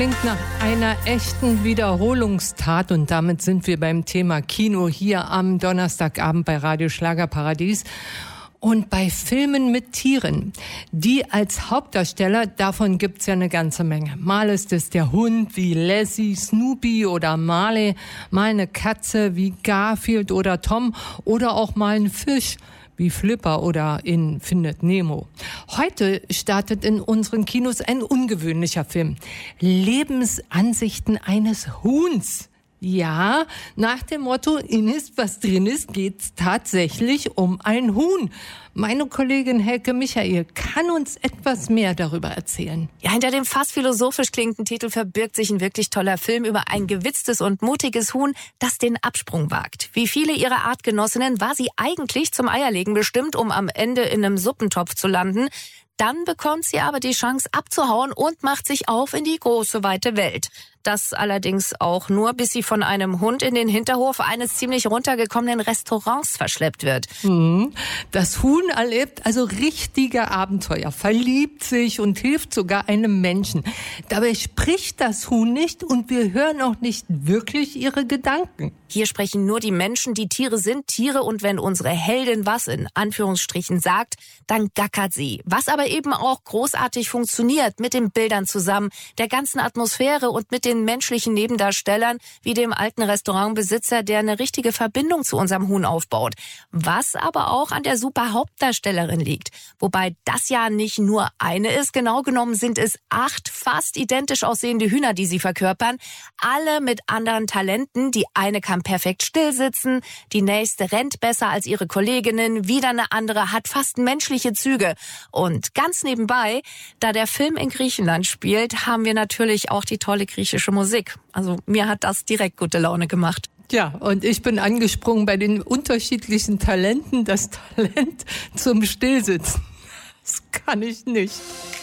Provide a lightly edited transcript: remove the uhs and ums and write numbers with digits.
Klingt nach einer echten Wiederholungstat und damit sind wir beim Thema Kino hier am Donnerstagabend bei Radio Schlagerparadies. Und bei Filmen mit Tieren, die als Hauptdarsteller, davon gibt's ja eine ganze Menge. Mal ist es der Hund wie Lassie, Snoopy oder Marley, mal eine Katze wie Garfield oder Tom oder auch mal ein Fisch wie Flipper oder in Findet Nemo. Heute startet in unseren Kinos ein ungewöhnlicher Film. Lebensansichten eines Huhns. Ja, nach dem Motto, in ist, was drin ist, geht's tatsächlich um ein Huhn. Meine Kollegin Helke Michael kann uns etwas mehr darüber erzählen. Ja, hinter dem fast philosophisch klingenden Titel verbirgt sich ein wirklich toller Film über ein gewitztes und mutiges Huhn, das den Absprung wagt. Wie viele ihrer Artgenossinnen war sie eigentlich zum Eierlegen bestimmt, um am Ende in einem Suppentopf zu landen. Dann bekommt sie aber die Chance abzuhauen und macht sich auf in die große, weite Welt. Das allerdings auch nur, bis sie von einem Hund in den Hinterhof eines ziemlich runtergekommenen Restaurants verschleppt wird. Das Huhn erlebt also richtige Abenteuer, verliebt sich und hilft sogar einem Menschen. Dabei spricht das Huhn nicht und wir hören auch nicht wirklich ihre Gedanken. Hier sprechen nur die Menschen, die Tiere sind Tiere, und wenn unsere Heldin was in Anführungsstrichen sagt, dann gackert sie. Was aber eben auch großartig funktioniert mit den Bildern zusammen, der ganzen Atmosphäre und mit den menschlichen Nebendarstellern, wie dem alten Restaurantbesitzer, der eine richtige Verbindung zu unserem Huhn aufbaut. Was aber auch an der super Hauptdarstellerin liegt. Wobei das ja nicht nur eine ist, genau genommen sind es 8 fast identisch aussehende Hühner, die sie verkörpern. Alle mit anderen Talenten. Die eine kann perfekt still sitzen, die nächste rennt besser als ihre Kolleginnen, wieder eine andere hat fast menschliche Züge. Und ganz nebenbei, da der Film in Griechenland spielt, haben wir natürlich auch die tolle griechische Musik. Also mir hat das direkt gute Laune gemacht. Ja, und ich bin angesprungen bei den unterschiedlichen Talenten. Das Talent zum Stillsitzen, das kann ich nicht.